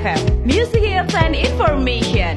FM, Music Hits and Information.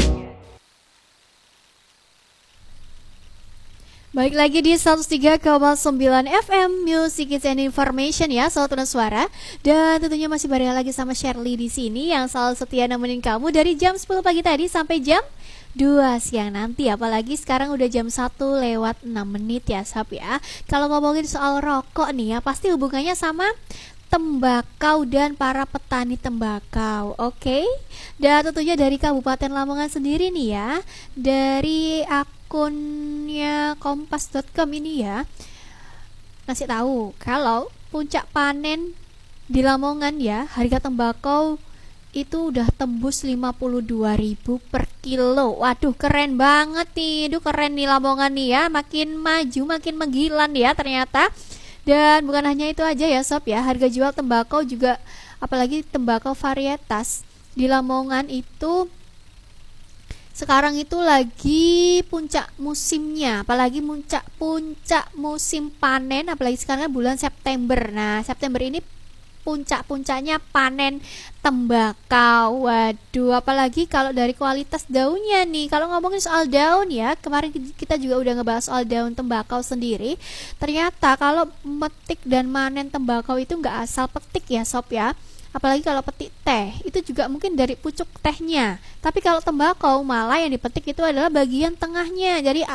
Baik lagi di 103,9 FM Music Hits and Information ya, Sobat Tuna Suara. Dan tentunya masih bareng lagi sama Shirley di sini yang selalu setia nemenin kamu dari jam 10 pagi tadi sampai jam 2 siang nanti. Apalagi sekarang udah jam 1 lewat 6 menit ya, Sob ya. Kalau ngomongin soal rokok nih ya, pasti hubungannya sama tembakau dan para petani tembakau. Oke. Dan tentunya dari Kabupaten Lamongan sendiri nih ya, dari akunnya kompas.com ini ya, ngasih tahu kalau puncak panen di Lamongan ya, harga tembakau itu udah tembus 52.000 per kilo. Waduh, keren banget nih. Aduh, keren nih Lamongan nih ya, makin maju makin menggilan ya ternyata. Dan bukan hanya itu aja ya Sob ya, harga jual tembakau juga, apalagi tembakau varietas di Lamongan itu sekarang itu lagi puncak musimnya, apalagi puncak musim panen, apalagi sekarang bulan September. Nah, September ini puncak-puncaknya panen tembakau. Waduh, apalagi kalau dari kualitas daunnya nih. Kalau ngomongin soal daun ya, kemarin kita juga udah ngebahas soal daun tembakau sendiri. Ternyata kalau metik dan manen tembakau itu nggak asal petik ya Sob ya. Apalagi kalau petik teh, itu juga mungkin dari pucuk tehnya. Tapi kalau tembakau malah yang dipetik itu adalah bagian tengahnya. Jadi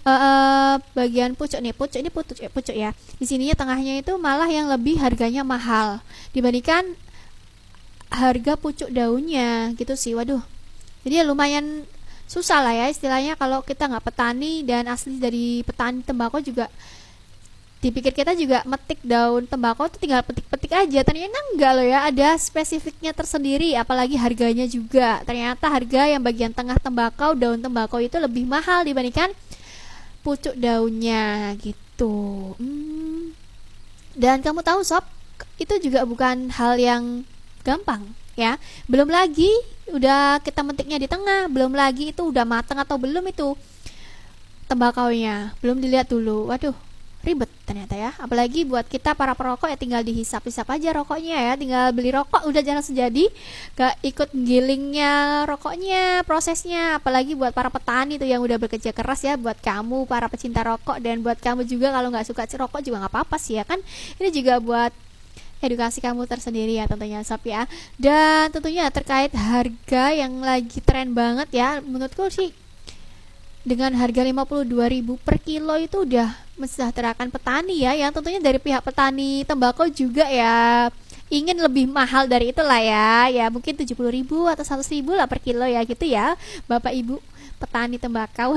bagian pucuk nih, pucuk ya. Di sininya tengahnya itu malah yang lebih harganya mahal dibandingkan harga pucuk daunnya gitu sih. Waduh. Jadi ya lumayan susah lah ya istilahnya kalau kita nggak petani dan asli dari petani tembakau juga. Dipikir kita juga metik daun tembakau itu tinggal petik-petik aja, ternyata enggak loh ya, ada spesifiknya tersendiri, apalagi harganya juga. Ternyata harga yang bagian tengah tembakau, daun tembakau itu lebih mahal dibandingkan pucuk daunnya gitu. Dan kamu tahu Sob, itu juga bukan hal yang gampang ya. Belum lagi udah kita metiknya di tengah, belum lagi itu udah matang atau belum itu tembakaunya, belum dilihat dulu. Waduh, ribet ternyata ya. Apalagi buat kita para perokok ya, tinggal dihisap-hisap aja rokoknya ya, tinggal beli rokok udah jalan sejadi, gak ikut gilingnya rokoknya, prosesnya. Apalagi buat para petani tuh yang udah bekerja keras ya, buat kamu para pecinta rokok, dan buat kamu juga kalau nggak suka rokok juga nggak apa-apa sih ya kan. Ini juga buat edukasi kamu tersendiri ya tentunya Sob ya. Dan tentunya terkait harga yang lagi tren banget ya, menurutku sih dengan harga 52.000 per kilo itu udah mensejahterakan petani ya, yang tentunya dari pihak petani tembakau juga ya ingin lebih mahal dari itulah ya. Ya mungkin 70.000 atau 100.000 lah per kilo ya gitu ya Bapak Ibu petani tembakau.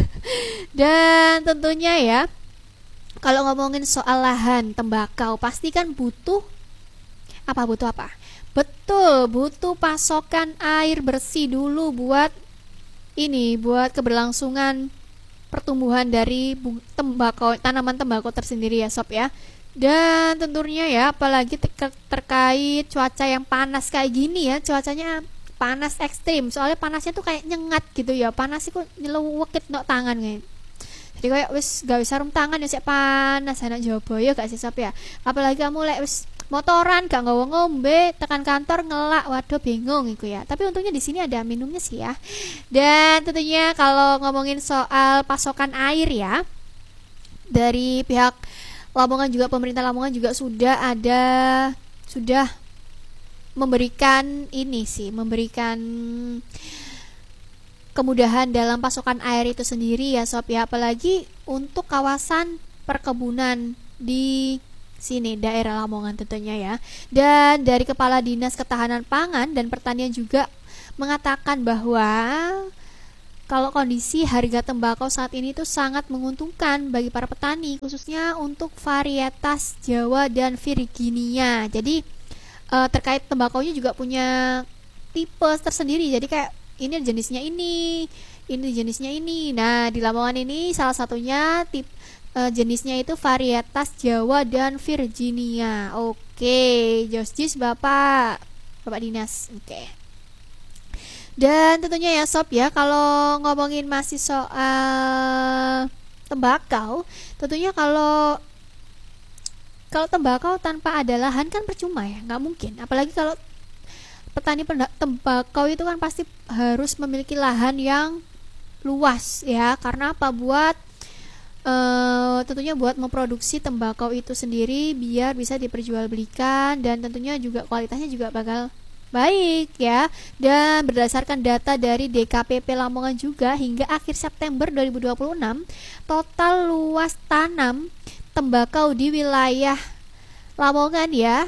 Dan tentunya ya kalau ngomongin soal lahan tembakau pasti kan butuh apa? Betul, butuh pasokan air bersih dulu buat keberlangsungan pertumbuhan dari tembakau, tanaman tembakau tersendiri ya Sob ya. Dan tentunya ya apalagi terkait cuaca yang panas kayak gini ya, cuacanya panas ekstrim, soalnya panasnya tuh kayak nyengat gitu ya, panas itu nyelewekit no tangan kayak. Jadi kayak wis gak bisa sarung tangan ya sik panas enak jobo ya gak sih Sob ya. Apalagi kamu lek wis motoran gak nggawa ngombe tekan kantor ngelak, waduh bingung iku ya. Tapi untungnya di sini ada minumnya sih ya. Dan tentunya kalau ngomongin soal pasokan air ya, dari pihak Lamongan juga, pemerintah Lamongan juga sudah memberikan kemudahan dalam pasokan air itu sendiri ya Sob ya, apalagi untuk kawasan perkebunan di sini daerah Lamongan tentunya ya. Dan dari Kepala Dinas Ketahanan Pangan dan Pertanian juga mengatakan bahwa kalau kondisi harga tembakau saat ini tuh sangat menguntungkan bagi para petani, khususnya untuk varietas Jawa dan Virginia. Jadi terkait tembakaunya juga punya tipe tersendiri. Jadi kayak ini jenisnya ini jenisnya ini. Nah, di Lamongan ini salah satunya jenisnya itu varietas Jawa dan Virginia. Oke, jis Bapak Dinas. Oke. Dan tentunya ya Sob ya, kalau ngomongin masih soal tembakau, tentunya kalau tembakau tanpa ada lahan kan percuma ya, nggak mungkin. Apalagi kalau petani tembakau itu kan pasti harus memiliki lahan yang luas ya. Karena apa? Tentunya buat memproduksi tembakau itu sendiri biar bisa diperjualbelikan, dan tentunya juga kualitasnya juga bakal baik ya. Dan berdasarkan data dari DKPP Lamongan juga, hingga akhir September 2026 total luas tanam tembakau di wilayah Lamongan ya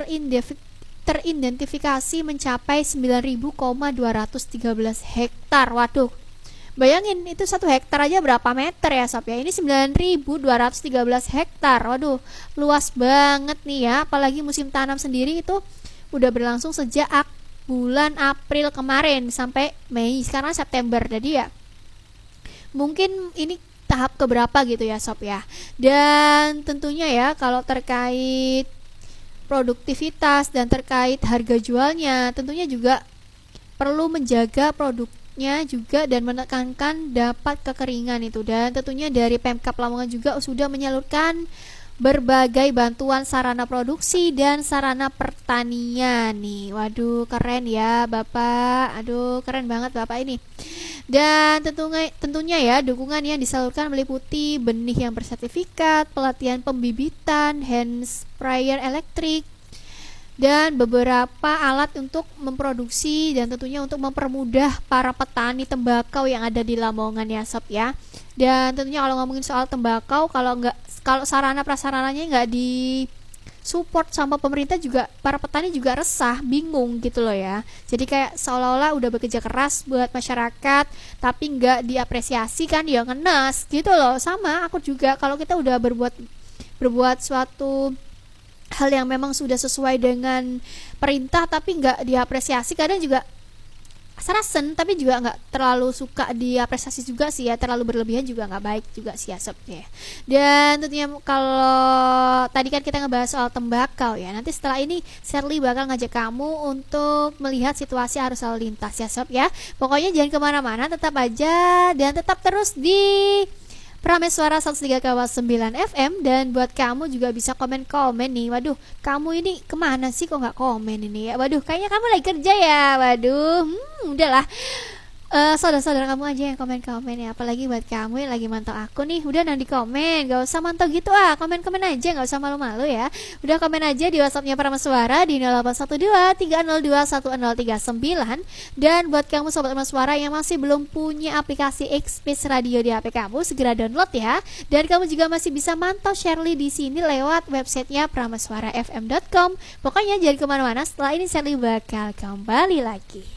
teridentifikasi mencapai 9.213 hektar. Waduh, bayangin itu 1 hektar aja berapa meter ya sob ya. Ini 9.213 hektar. Waduh, luas banget nih ya. Apalagi musim tanam sendiri itu udah berlangsung sejak bulan April kemarin sampai Mei, sekarang September. Jadi ya mungkin ini tahap keberapa gitu ya sob ya. Dan tentunya ya kalau terkait produktivitas dan terkait harga jualnya, tentunya juga perlu menjaga produknya juga dan menekankan dapat kekeringan itu. Dan tentunya dari Pemkab Lamongan juga sudah menyalurkan berbagai bantuan sarana produksi dan sarana pertanian nih. Waduh, keren ya Bapak. Aduh, keren banget Bapak ini. Dan tentunya ya dukungan yang disalurkan meliputi benih yang bersertifikat, pelatihan pembibitan, hand sprayer elektrik, dan beberapa alat untuk memproduksi dan tentunya untuk mempermudah para petani tembakau yang ada di Lamongan ya sob ya. Dan tentunya kalau ngomongin soal tembakau, kalau sarana prasarananya nggak di support sama pemerintah juga, para petani juga resah, bingung gitu loh ya. Jadi kayak seolah-olah udah bekerja keras buat masyarakat tapi nggak diapresiasi kan, ya ngenes gitu loh. Sama aku juga, kalau kita udah berbuat suatu hal yang memang sudah sesuai dengan perintah tapi nggak diapresiasi, kadang juga serasen, tapi juga nggak terlalu suka diapresiasi juga sih ya. Terlalu berlebihan juga nggak baik juga sih ya sob ya. Dan tentunya kalau tadi kan kita ngebahas soal tembakau ya, nanti setelah ini Shirley bakal ngajak kamu untuk melihat situasi arus lalu lintas ya sob ya. Pokoknya jangan kemana-mana, tetap aja dan tetap terus di Prameswara 103,9 FM. Dan buat kamu juga bisa komen-komen nih. Waduh, kamu ini kemana sih kok nggak komen ini ya? Waduh, kayaknya kamu lagi kerja ya. Waduh, udahlah. Saudara-saudara kamu aja yang komen-komen ya. Apalagi buat kamu yang lagi mantau aku nih, udah nanti komen, gak usah mantau gitu komen-komen aja, gak usah malu-malu ya. Udah komen aja di WhatsAppnya Prameswara di 0812-302-1039. Dan buat kamu sobat Prameswara yang masih belum punya aplikasi Xpace Radio di HP kamu, segera download ya. Dan kamu juga masih bisa mantau Shirley di sini lewat websitenya prameswarafm.com. Pokoknya jangan kemana-mana, setelah ini Shirley bakal kembali lagi.